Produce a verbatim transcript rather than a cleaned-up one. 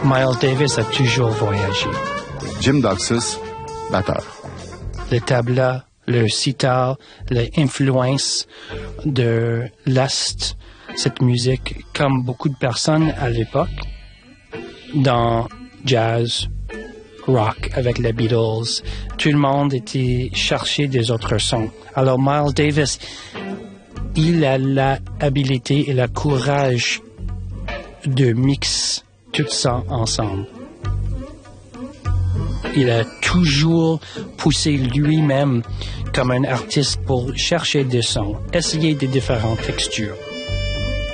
Miles Davis a toujours voyagé. Jim Doxas, batteur. Le tabla, le sitar, l'influence de l'Est, cette musique, comme beaucoup de personnes à l'époque, dans jazz, rock, avec les Beatles, tout le monde était cherché des autres sons. Alors Miles Davis, il a l'habilité et le courage de mixer tout ça ensemble. Il a toujours poussé lui-même comme un artiste pour chercher des sons, essayer des différentes textures.